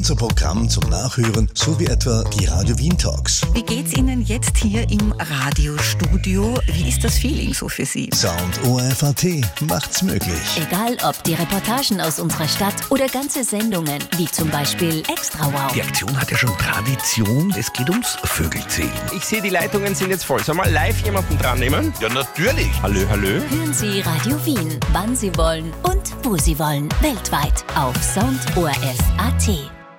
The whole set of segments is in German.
unser Programm zum Nachhören sowie etwa die Radio Wien Talks. Wie geht's Ihnen jetzt hier im Radiostudio? Wie ist das Feeling so für Sie? Sound ORF.at macht's möglich. Egal ob die Reportagen aus unserer Stadt oder ganze Sendungen, wie zum Beispiel Extra Wow. Die Aktion hat ja schon Tradition, es geht ums Vögelzählen. Ich sehe, die Leitungen sind jetzt voll. Sollen wir live jemanden dran nehmen? Ja, natürlich. Hallo, hallo. Hören Sie Radio Wien, wann Sie wollen und wo Sie wollen. Weltweit auf Sound ORF.at.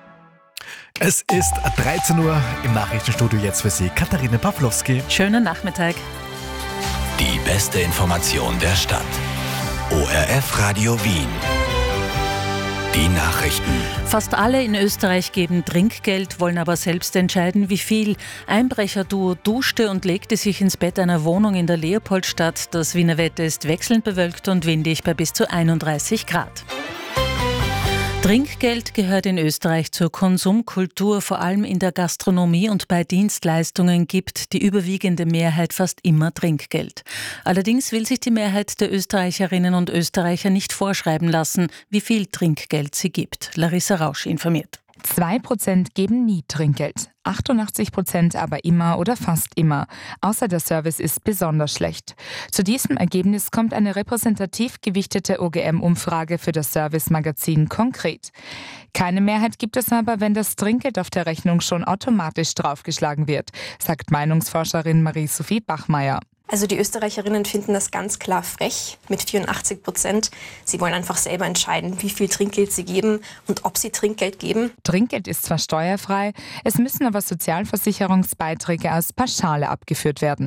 Es ist 13 Uhr im Nachrichtenstudio, jetzt für Sie Katharina Pawlowski. Schönen Nachmittag. Die beste Information der Stadt. ORF Radio Wien. Die Nachrichten. Fast alle in Österreich geben Trinkgeld, wollen aber selbst entscheiden, wie viel. Einbrecherduo duschte und legte sich ins Bett einer Wohnung in der Leopoldstadt. Das Wiener Wetter ist wechselnd bewölkt und windig bei bis zu 31 Grad. Trinkgeld gehört in Österreich zur Konsumkultur, vor allem in der Gastronomie und bei Dienstleistungen gibt die überwiegende Mehrheit fast immer Trinkgeld. Allerdings will sich die Mehrheit der Österreicherinnen und Österreicher nicht vorschreiben lassen, wie viel Trinkgeld sie gibt. Larissa Rausch informiert. 2% geben nie Trinkgeld, 88% aber immer oder fast immer, außer der Service ist besonders schlecht. Zu diesem Ergebnis kommt eine repräsentativ gewichtete OGM-Umfrage für das Service-Magazin Konkret. Keine Mehrheit gibt es aber, wenn das Trinkgeld auf der Rechnung schon automatisch draufgeschlagen wird, sagt Meinungsforscherin Marie-Sophie Bachmeier. Also die Österreicherinnen finden das ganz klar frech mit 84%. Sie wollen einfach selber entscheiden, wie viel Trinkgeld sie geben und ob sie Trinkgeld geben. Trinkgeld ist zwar steuerfrei, es müssen aber Sozialversicherungsbeiträge als Pauschale abgeführt werden.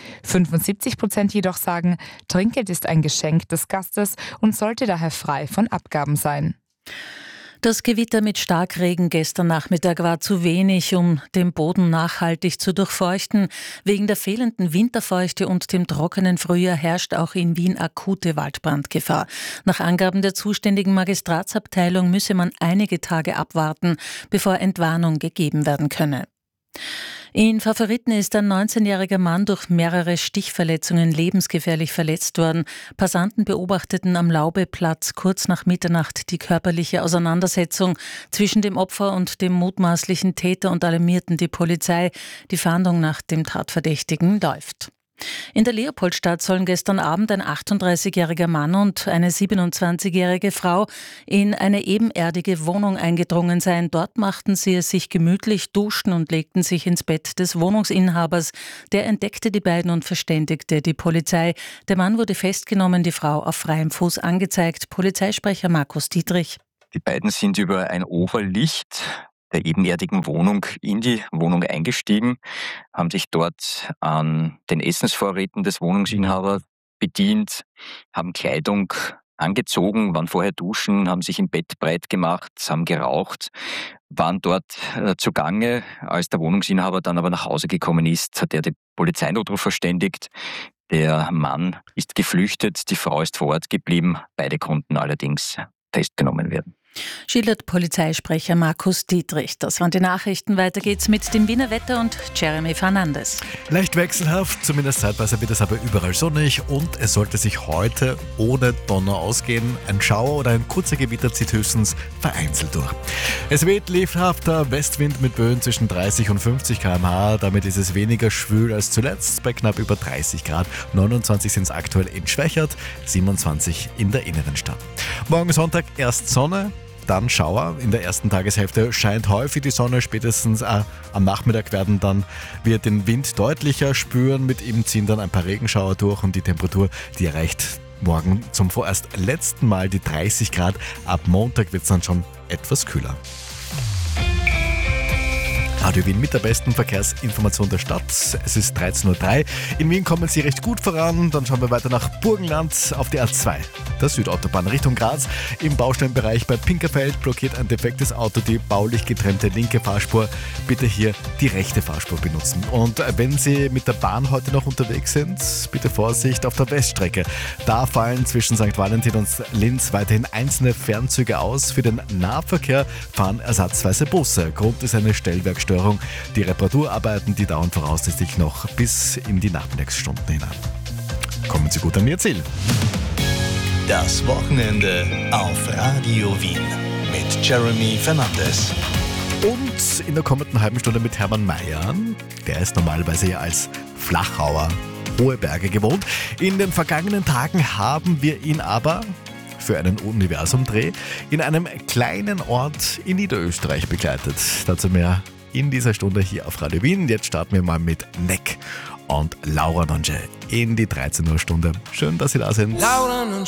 75% jedoch sagen, Trinkgeld ist ein Geschenk des Gastes und sollte daher frei von Abgaben sein. Das Gewitter mit Starkregen gestern Nachmittag war zu wenig, um den Boden nachhaltig zu durchfeuchten. Wegen der fehlenden Winterfeuchte und dem trockenen Frühjahr herrscht auch in Wien akute Waldbrandgefahr. Nach Angaben der zuständigen Magistratsabteilung müsse man einige Tage abwarten, bevor Entwarnung gegeben werden könne. In Favoriten ist ein 19-jähriger Mann durch mehrere Stichverletzungen lebensgefährlich verletzt worden. Passanten beobachteten am Laubeplatz kurz nach Mitternacht die körperliche Auseinandersetzung zwischen dem Opfer und dem mutmaßlichen Täter und alarmierten die Polizei. Die Fahndung nach dem Tatverdächtigen läuft. In der Leopoldstadt sollen gestern Abend ein 38-jähriger Mann und eine 27-jährige Frau in eine ebenerdige Wohnung eingedrungen sein. Dort machten sie es sich gemütlich, duschten und legten sich ins Bett des Wohnungsinhabers. Der entdeckte die beiden und verständigte die Polizei. Der Mann wurde festgenommen, die Frau auf freiem Fuß angezeigt. Polizeisprecher Markus Dietrich. Die beiden sind über ein Oberlicht der ebenerdigen Wohnung in die Wohnung eingestiegen, haben sich dort an den Essensvorräten des Wohnungsinhabers bedient, haben Kleidung angezogen, waren vorher duschen, haben sich im Bett breit gemacht, haben geraucht, waren dort zugange. Als der Wohnungsinhaber dann aber nach Hause gekommen ist, hat er den Polizeinotruf verständigt. Der Mann ist geflüchtet, die Frau ist vor Ort geblieben. Beide konnten allerdings festgenommen werden. Schildert Polizeisprecher Markus Dietrich. Das waren die Nachrichten. Weiter geht's mit dem Wiener Wetter und Jeremy Fernandes. Leicht wechselhaft, zumindest zeitweise wird es aber überall sonnig und es sollte sich heute ohne Donner ausgehen. Ein Schauer oder ein kurzer Gewitter zieht höchstens vereinzelt durch. Es weht lebhafter Westwind mit Böen zwischen 30 und 50 km/h. Damit ist es weniger schwül als zuletzt bei knapp über 30 Grad. 29 sind es aktuell in Schwächert, 27 in der inneren Stadt. Morgen Sonntag erst Sonne, dann Schauer. In der ersten Tageshälfte scheint häufig die Sonne, spätestens am Nachmittag werden dann wir den Wind deutlicher spüren. Mit ihm ziehen dann ein paar Regenschauer durch und die Temperatur, die erreicht morgen zum vorerst letzten Mal die 30 Grad. Ab Montag wird es dann schon etwas kühler. Radio Wien mit der besten Verkehrsinformation der Stadt. Es ist 13.03 Uhr. In Wien kommen Sie recht gut voran. Dann schauen wir weiter nach Burgenland auf die A2, der Südautobahn Richtung Graz. Im Baustellenbereich bei Pinkerfeld blockiert ein defektes Auto die baulich getrennte linke Fahrspur. Bitte hier die rechte Fahrspur benutzen. Und wenn Sie mit der Bahn heute noch unterwegs sind, bitte Vorsicht auf der Weststrecke. Da fallen zwischen St. Valentin und Linz weiterhin einzelne Fernzüge aus. Für den Nahverkehr fahren ersatzweise Busse. Grund ist eine Stellwerkstörung. Die Reparaturarbeiten, die dauern voraussichtlich noch bis in die Nachmittagsstunden hinein. Kommen Sie gut an Ihr Ziel. Das Wochenende auf Radio Wien mit Jeremy Fernandes. Und in der kommenden halben Stunde mit Hermann Mayer. Der ist normalerweise ja als Flachauer hohe Berge gewohnt. In den vergangenen Tagen haben wir ihn aber für einen Universumdreh in einem kleinen Ort in Niederösterreich begleitet. Dazu mehr in dieser Stunde hier auf Radio Wien. Jetzt starten wir mal mit Neck und Laura Nonge in die 13 Uhr Stunde. Schön, dass Sie da sind.